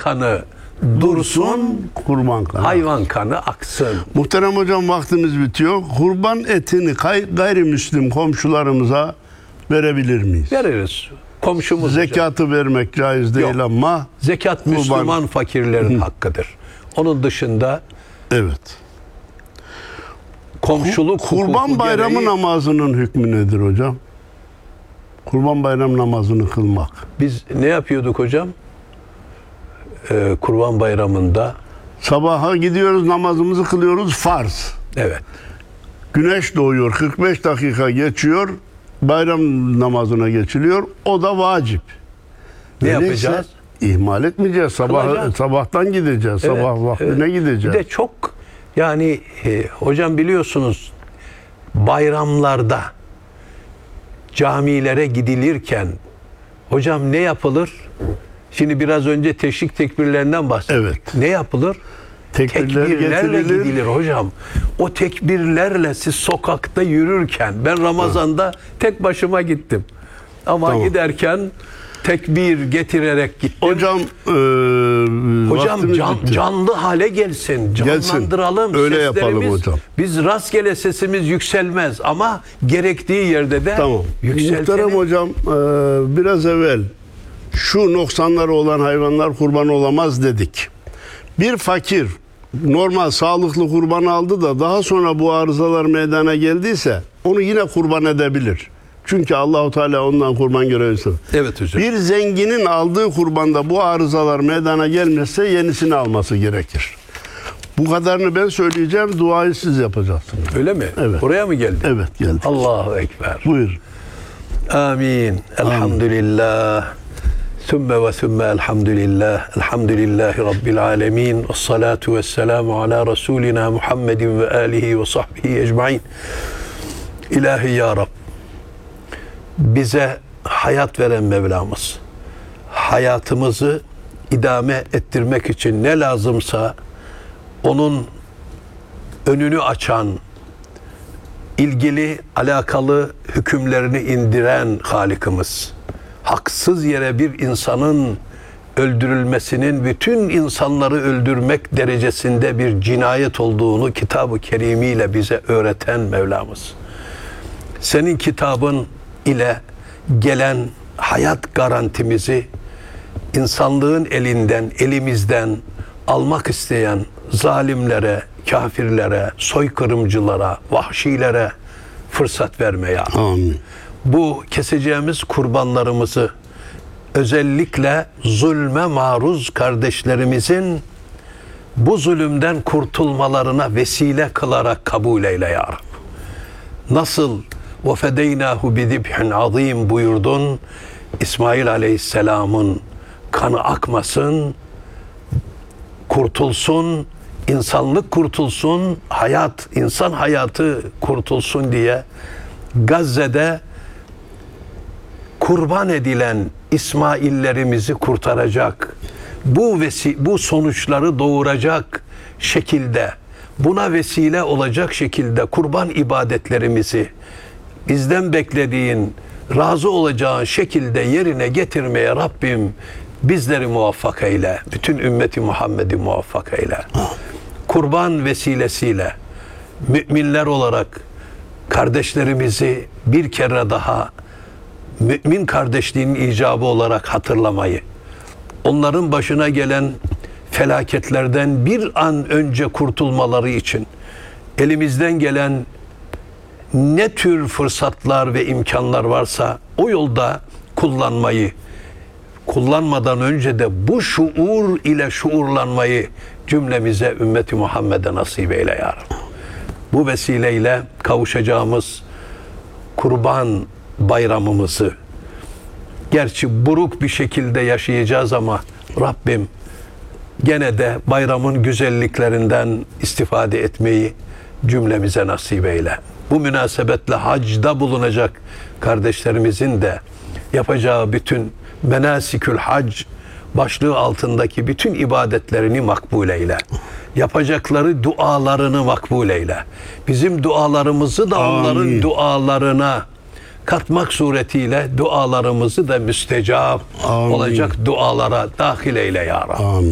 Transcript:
kanı dursun, kurban kanı. hayvan kanı aksın. Muhterem hocam, vaktimiz bitiyor. Kurban etini gayrimüslim komşularımıza verebilir miyiz? Veririz. Komşumuz Zekatı vermek caiz değil ama zekat Müslüman fakirlerin hakkıdır. Onun dışında evet. komşuluk Kurban Bayramı gereği, namazının hükmü nedir hocam? Kurban Bayramı namazını kılmak. biz ne yapıyorduk hocam? Kurban Bayramı'nda Sabaha gidiyoruz, namazımızı kılıyoruz, farz. evet. Güneş doğuyor, 45 dakika geçiyor, bayram namazına geçiliyor. O da vacip. Ne Öyleyse yapacağız? İhmal etmeyeceğiz. Kılacağız. Sabahtan gideceğiz. Evet, Sabah vaktine evet. gideceğiz. Bir de çok yani hocam biliyorsunuz bayramlarda camilere gidilirken hocam ne yapılır? Şimdi biraz önce teşrik tekbirlerinden bahsettik. Evet. Ne yapılır? Tekbirlerle gidilir hocam. O tekbirlerle siz sokakta yürürken, ben Ramazan'da tek başıma gittim. Ama Tamam. giderken tekbir getirerek gittim. Hocam Canlı hale gelsin. Canlandıralım. Öyle yapalım hocam. Biz rastgele sesimiz yükselmez ama gerektiği yerde de yükseltelim. Muhterem hocam, biraz evvel şu noksanları olan hayvanlar kurban olamaz dedik. Bir fakir normal sağlıklı kurban aldı da daha sonra bu arızalar meydana geldiyse onu yine kurban edebilir. Çünkü Allahu Teala ondan kurban görevi ister. Evet hocam. Bir zenginin aldığı kurbanda bu arızalar meydana gelmezse yenisini alması gerekir. Bu kadarını ben söyleyeceğim, duayı siz yapacaksınız. Öyle mi? Evet. Oraya mı geldik? Evet, geldik. Allahu Ekber. Buyur. Amin. Elhamdülillah. Sümme ve sümme elhamdülillah. Elhamdülillahi Rabbil alemin. Esselatu vesselamu ala Resulina Muhammedin ve alihi ve sahbihi ecmain. İlahi ya Rab, bize hayat veren Mevlamız, hayatımızı idame ettirmek için ne lazımsa onun önünü açan, ilgili, alakalı hükümlerini indiren Halikimiz, haksız yere bir insanın öldürülmesinin bütün insanları öldürmek derecesinde bir cinayet olduğunu Kitab-ı Kerimiyle bize öğreten Mevlamız. Senin kitabın ile gelen hayat garantimizi insanlığın elinden, elimizden almak isteyen zalimlere, kafirlere, soykırımcılara, vahşilere fırsat verme ya. Amin. Bu keseceğimiz kurbanlarımızı özellikle zulme maruz kardeşlerimizin bu zulümden kurtulmalarına vesile kılarak kabul eyle ya Rab. Nasıl وَفَدَيْنَاهُ بِذِبْحٍ azim buyurdun, İsmail Aleyhisselam'ın kanı akmasın, kurtulsun, insanlık kurtulsun, insan hayatı kurtulsun diye Gazze'de kurban edilen İsmaillerimizi kurtaracak, bu sonuçları doğuracak şekilde, buna vesile olacak şekilde kurban ibadetlerimizi bizden beklediğin, razı olacağın şekilde yerine getirmeye Rabbim bizleri muvaffak eyle. Bütün ümmeti Muhammed'i muvaffak eyle. Kurban vesilesiyle müminler olarak kardeşlerimizi bir kere daha mümin kardeşliğinin icabı olarak hatırlamayı, onların başına gelen felaketlerden bir an önce kurtulmaları için elimizden gelen ne tür fırsatlar ve imkanlar varsa o yolda kullanmayı, kullanmadan önce de bu şuur ile şuurlanmayı cümlemize ümmeti Muhammed'e nasip eyle ya Rabbi. Bu vesileyle kavuşacağımız Kurban Bayramımızı gerçi buruk bir şekilde yaşayacağız ama Rabbim gene de bayramın güzelliklerinden istifade etmeyi cümlemize nasip eyle. Bu münasebetle hacda bulunacak kardeşlerimizin de yapacağı bütün menasikül hac başlığı altındaki bütün ibadetlerini makbul eyle. Yapacakları dualarını makbul eyle. Bizim dualarımızı da onların dualarına katmak suretiyle dualarımızı da müstecap olacak dualara dahil eyle ya Rabbi. Amin.